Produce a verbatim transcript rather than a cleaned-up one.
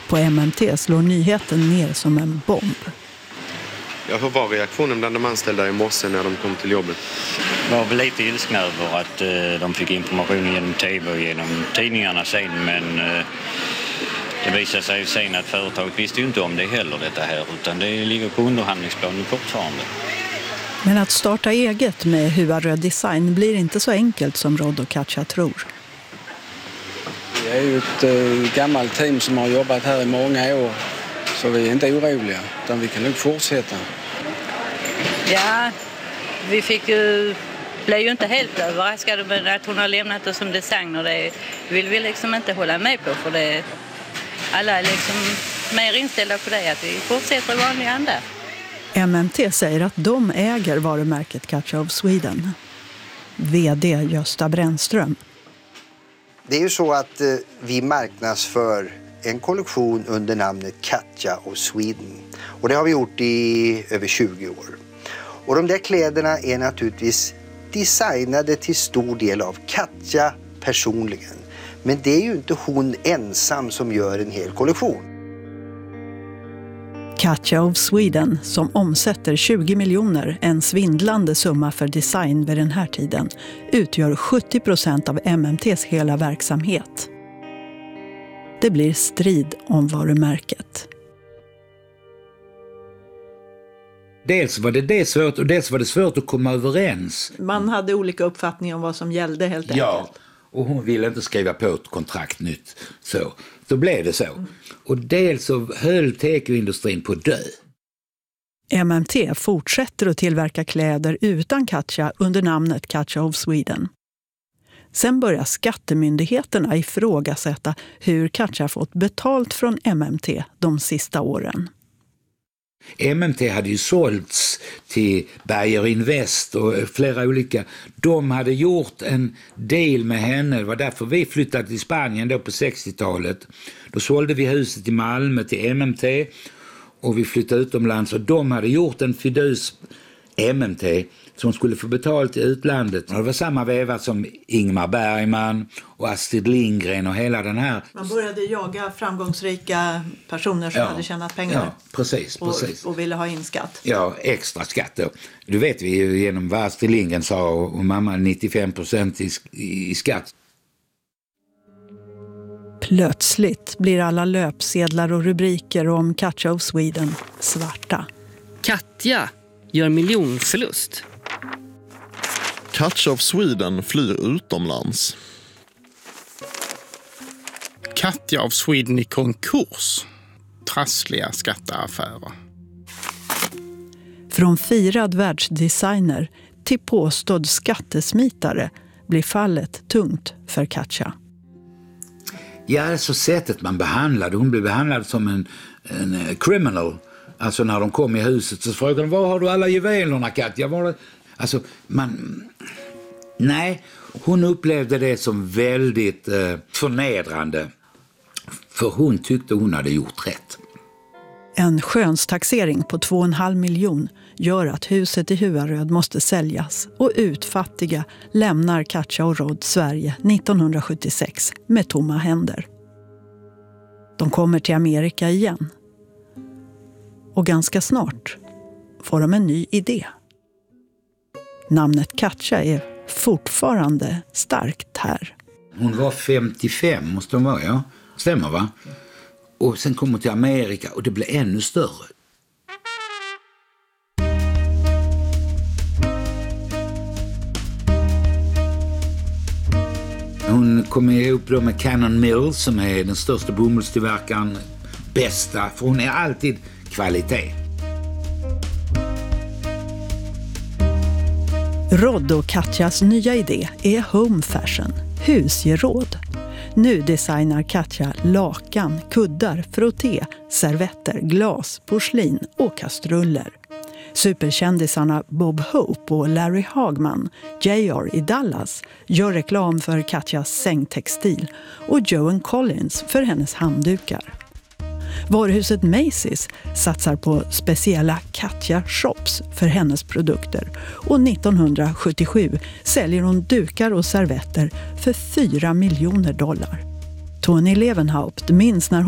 På M M T slår nyheten ner som en bomb. Ja, hur var reaktionen bland de anställda i morse när de kom till jobbet? Jag var väl lite ilskna över att eh, de fick information genom tv och genom tidningarna sen, men eh, det visade sig sen att företaget visste ju inte om det heller detta här, utan det ligger på underhandlingsplanen fortfarande. Men att starta eget med Huaröd Design blir inte så enkelt som Rod och Katja tror. Vi är ju ett äh, gammalt team som har jobbat här i många år, så vi är inte oroliga, utan vi kan nog fortsätta. Ja, vi fick ju, blev ju inte helt överraskade med att hon har lämnat oss som designer. Det vill vi liksom inte hålla med på, för det, alla är liksom mer inställda på det, att vi fortsätter i vanlig anda. M M T säger att de äger varumärket Katja of Sweden. V D Gösta Brännström. Det är ju så att eh, vi marknadsför en kollektion under namnet Katja of Sweden. Och det har vi gjort i över tjugo år. Och de där kläderna är naturligtvis designade till stor del av Katja personligen. Men det är ju inte hon ensam som gör en hel kollektion. Katja of Sweden, som omsätter tjugo miljoner, en svindlande summa för design vid den här tiden, utgör sjuttio procent av M M T:s hela verksamhet. Det blir strid om varumärket. Dels var det, det svårt och dels var det svårt att komma överens. Man hade olika uppfattningar om vad som gällde helt enkelt. Ja, och hon ville inte skriva på ett kontrakt nytt. Så, då blev det så. Mm. Och dels så höll tekoindustrin på dö. M M T fortsätter att tillverka kläder utan Katja under namnet Katja of Sweden. Sen börjar skattemyndigheterna ifrågasätta hur Katja fått betalt från M M T de sista åren. M M T hade ju sålts till Bayer Invest och flera olika. De hade gjort en deal med henne. Det var därför vi flyttade till Spanien då på sextiotalet. Då sålde vi huset i Malmö till M M T och vi flyttade utomlands. Och de hade gjort en fidus M M T som skulle få betalt i utlandet. Och det var samma veva som Ingmar Bergman och Astrid Lindgren och hela den här. Man började jaga framgångsrika personer som ja, hade tjänat pengar. Ja, precis, precis. Och, och ville ha in skatt. Ja, extra skatt då. Du vet vi ju genom vad Astrid Lindgren sa och, och mamma nittiofem procent i, i, i skatt. Plötsligt blir alla löpsedlar och rubriker om Katja of Sweden svarta. Katja gör miljonförlust. Katja of Sweden flyr utomlands. Katja of Sweden i konkurs. Trassliga skatteaffärer. Från firad världsdesigner till påstådd skattesmitare blir fallet tungt för Katja. Ja, alltså sättet man behandlade. Hon blev behandlad som en, en criminal. Alltså när de kom i huset så frågade de, var har du alla juvelerna, Katja? Var det? Alltså man... Nej, hon upplevde det som väldigt eh, förnedrande. För hon tyckte hon hade gjort rätt. En skönstaxering på två och en halv miljon gör att huset i Huaröd måste säljas. Och utfattiga lämnar Katja och Rod Sverige nittonhundrasjuttiosex med tomma händer. De kommer till Amerika igen. Och ganska snart får de en ny idé. Namnet Katja är fortfarande starkt här. Hon var femtiofem, måste hon vara, ja. Stämmer va? Och sen kom hon till Amerika och det blev ännu större. Hon kom ihop då med Cannon Mills som är den största bomullstillverkaren. Bästa, för hon är alltid kvalitet. Rod och Katjas nya idé är home fashion, husgeråd. Nu designar Katja lakan, kuddar, frotté, servetter, glas, porslin och kastruller. Superkändisarna Bob Hope och Larry Hagman, J R i Dallas, gör reklam för Katjas sängtextil och Joan Collins för hennes handdukar. Varuhuset Macy's satsar på speciella Katja shops för hennes produkter och nittonhundrasjuttiosju säljer hon dukar och servetter för fyra miljoner dollar. Tony Levenhaupt minns när hon